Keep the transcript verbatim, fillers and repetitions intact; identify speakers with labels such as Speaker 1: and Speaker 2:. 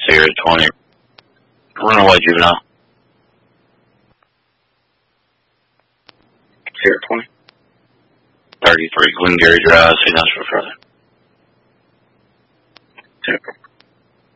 Speaker 1: Sierra twenty. Runaway juvenile. Sierra twenty. thirty-three Glengarry Drive, signals for further. Sierra.